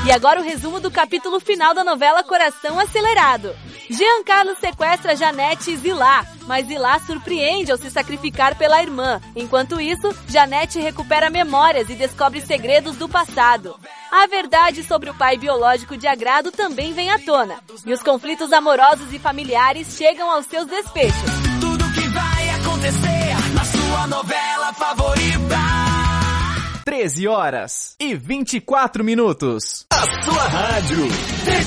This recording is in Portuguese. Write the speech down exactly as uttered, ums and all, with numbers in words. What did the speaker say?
E agora o resumo do capítulo final da novela Coração Acelerado. Giancarlo sequestra Janete e Zilá, mas Zilá surpreende ao se sacrificar pela irmã. Enquanto isso, Janete recupera memórias e descobre segredos do passado. A verdade sobre o pai biológico de Agrado também vem à tona. E os conflitos amorosos e familiares chegam aos seus desfechos. Tudo que vai acontecer na sua novela favorita. treze horas e vinte e quatro minutos. A sua rádio.